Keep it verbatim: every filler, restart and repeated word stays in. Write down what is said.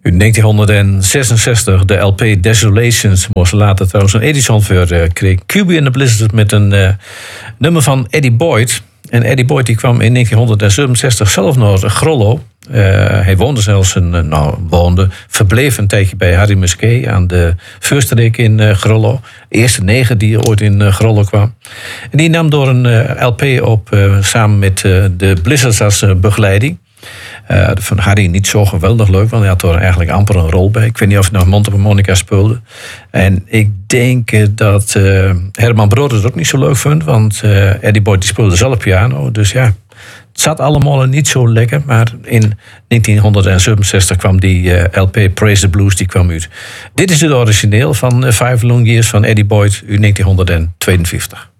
In negentienhonderdzesenzestig de L P Desolations, moest later trouwens een Edison voor uh, kreeg. Cubie and the Blizzard met een uh, nummer van Eddie Boyd. En Eddie Boyd die kwam in negentienhonderdzevenenzestig zelf naar Grollo. Uh, hij woonde zelfs, een, nou woonde, verbleef een tijdje bij Harry Musquet aan de Vuurstreek in uh, Grollo. De eerste neger die ooit in uh, Grollo kwam. En die nam door een uh, L P op, uh, samen met uh, de Blizzards als uh, begeleiding. Uh, van Harry niet zo geweldig leuk, want hij had er eigenlijk amper een rol bij. Ik weet niet of hij nog mondharmonica speelde. En ik denk uh, dat uh, Herman Brood het ook niet zo leuk vond, want uh, Eddie Boyd die speelde zelf piano. Dus ja, het zat allemaal niet zo lekker. Maar in negentienhonderdzevenenzestig kwam die uh, L P Praise the Blues die kwam uit. Dit is het origineel van uh, Five Long Years van Eddie Boyd uit negentienhonderdtweeënvijftig.